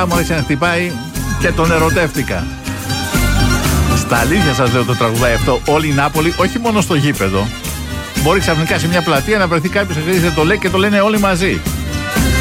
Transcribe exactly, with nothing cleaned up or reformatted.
ξαφνικά μου άρχισε να χτυπάει και τον ερωτεύτηκα. Στα αλήθεια σας λέω, το τραγουδάει αυτό όλη η Νάπολη, όχι μόνο στο γήπεδο. Μπορεί ξαφνικά σε μια πλατεία να βρεθεί κάποιος και το λέει και το λένε όλοι μαζί.